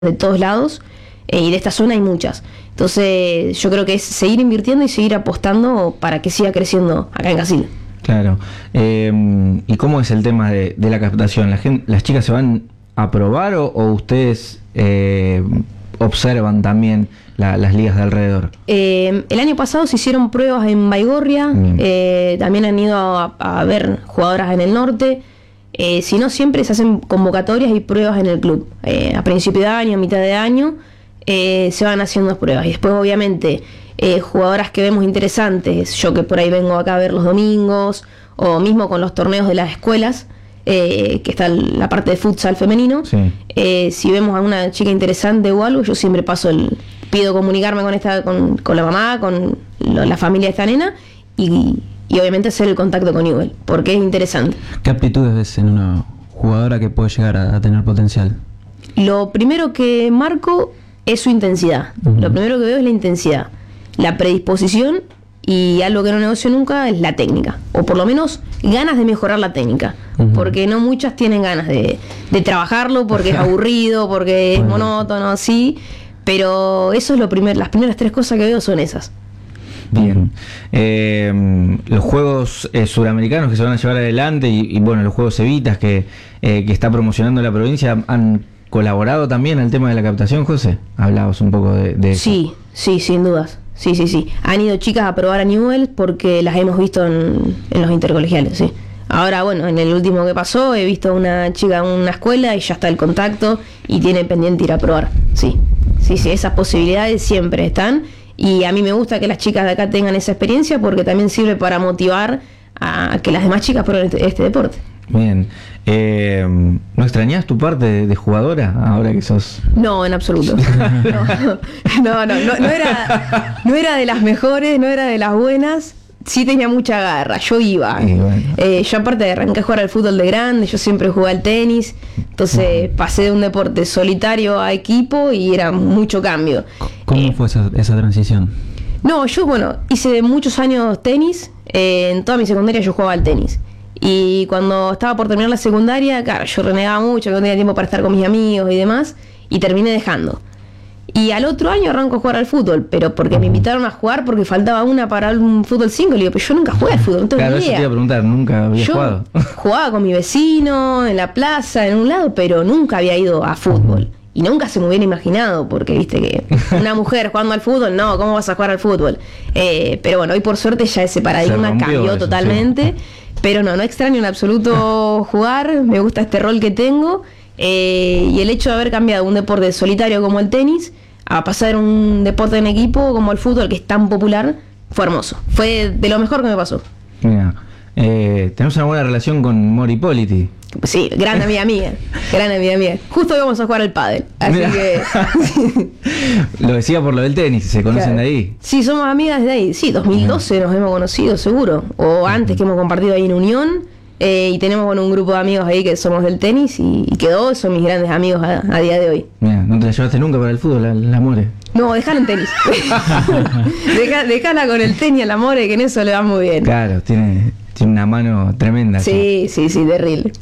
de todos lados, y de esta zona hay muchas. Entonces yo creo que es seguir invirtiendo y seguir apostando para que siga creciendo acá en Casilda. Claro. ¿Y cómo es el tema de la captación? ¿Las chicas se van a probar o ustedes observan también las ligas de alrededor? El año pasado se hicieron pruebas en Baigorria, también han ido a ver jugadoras en el norte. Si no, siempre se hacen convocatorias y pruebas en el club. A principio de año, a mitad de año, se van haciendo pruebas. Y después, obviamente, jugadoras que vemos interesantes, yo que por ahí vengo acá a ver los domingos, o mismo con los torneos de las escuelas, que está la parte de futsal femenino. Sí. Si vemos a una chica interesante o algo, yo siempre pido comunicarme con la mamá, con la familia de esta nena, y obviamente hacer el contacto con Newell, porque es interesante. ¿Qué aptitudes ves en una jugadora que puede llegar a tener potencial? Lo primero que marco es su intensidad. Lo primero que veo es la intensidad, la predisposición, y algo que no negocio nunca es la técnica, o por lo menos ganas de mejorar la técnica, porque no muchas tienen ganas de trabajarlo, porque es aburrido, porque es monótono, sí, pero eso es las primeras tres cosas que veo son esas. Bien. Los Juegos Suramericanos que se van a llevar adelante y bueno, los Juegos Evitas que está promocionando la provincia, ¿han colaborado también al tema de la captación, José? Hablabas un poco de eso. Sí, sin dudas. Sí. Han ido chicas a probar a Newell porque las hemos visto en los intercolegiales, sí. Ahora, bueno, en el último que pasó he visto a una chica en una escuela y ya está el contacto y tiene pendiente ir a probar. Sí, esas posibilidades siempre están. Y a mí me gusta que las chicas de acá tengan esa experiencia porque también sirve para motivar a que las demás chicas prueben este deporte. Bien. ¿No extrañás tu parte de jugadora ahora que sos...? No, en absoluto. No era de las mejores, no era de las buenas. Sí tenía mucha garra, yo iba. Bueno. Yo aparte de arranqué a jugar al fútbol de grande, yo siempre jugué al tenis. Entonces pasé de un deporte solitario a equipo y era mucho cambio. ¿Cómo fue esa transición? No, yo hice muchos años tenis. En toda mi secundaria yo jugaba al tenis. Y cuando estaba por terminar la secundaria, claro, yo renegaba mucho, no tenía tiempo para estar con mis amigos y demás, y terminé dejando. Y al otro año arranco a jugar al fútbol, pero porque me invitaron a jugar porque faltaba una para un fútbol 5. Le digo, pero yo nunca jugué al fútbol, no tengo ni idea. Eso te iba a preguntar, ¿nunca había jugado? Jugaba con mi vecino, en la plaza, en un lado, pero nunca había ido a fútbol. Y nunca se me hubiera imaginado, porque viste que una mujer jugando al fútbol, no, ¿cómo vas a jugar al fútbol? Pero bueno, hoy por suerte ya ese paradigma cambió totalmente. Sí. Pero no extraño en absoluto jugar, me gusta este rol que tengo. Y el hecho de haber cambiado un deporte solitario como el tenis a pasar un deporte en equipo como el fútbol, que es tan popular, fue hermoso. Fue de lo mejor que me pasó. Mira, tenemos una buena relación con Mori Politi. Sí, gran amiga mía. Justo íbamos a jugar al pádel, así que... Lo decía por lo del tenis, ¿se conocen de ahí? Sí, somos amigas de ahí. Sí, 2012 nos hemos conocido, seguro. O antes, que hemos compartido ahí en Unión. Y tenemos un grupo de amigos ahí que somos del tenis y quedó, son mis grandes amigos a día de hoy. Mira, ¿no te la llevaste nunca para el fútbol, la More? No, dejala en tenis. Dejala con el tenis a la More, que en eso le va muy bien. Claro, tiene una mano tremenda. Sí, terrible.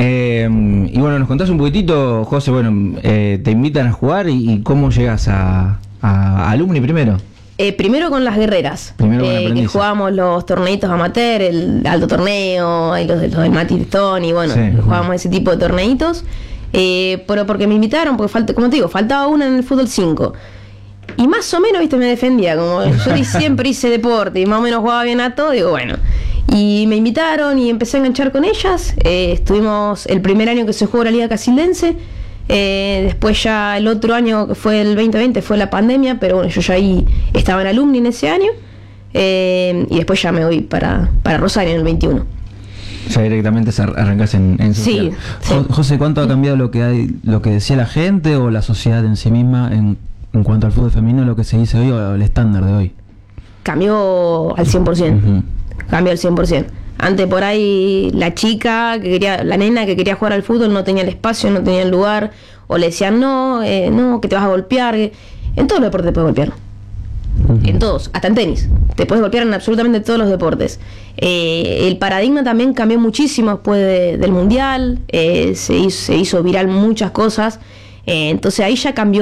Y bueno, nos contás un poquitito, José, te invitan a jugar y cómo llegas a Alumni primero. Primero con las guerreras, que jugábamos los torneitos amateur, el alto torneo, y los del Matistón, y bueno, jugábamos ese tipo de torneitos, pero porque me invitaron, porque como te digo, faltaba una en el fútbol 5, y más o menos, viste, me defendía, como yo siempre hice deporte, y más o menos jugaba bien a todo, digo, bueno, y me invitaron y empecé a enganchar con ellas. Estuvimos el primer año que se jugó la Liga Casildense. Después ya el otro año, que fue el 2020, fue la pandemia, pero bueno, yo ya ahí estaba en Alumni en ese año, y después ya me voy para Rosario en el 21. Ya directamente arrancás en social. Sí. José, ¿cuánto ha cambiado lo que decía la gente o la sociedad en sí misma en cuanto al fútbol femenino, lo que se dice hoy o el estándar de hoy? Cambió al 100%. Cambió al 100%. Antes por ahí la nena que quería jugar al fútbol no tenía el espacio, no tenía el lugar, o le decían no, que te vas a golpear. En todos los deportes te puedes golpear. En todos, hasta en tenis. Te puedes golpear en absolutamente todos los deportes. El paradigma también cambió muchísimo después del Mundial. Se hizo viral muchas cosas. Entonces ahí ya cambió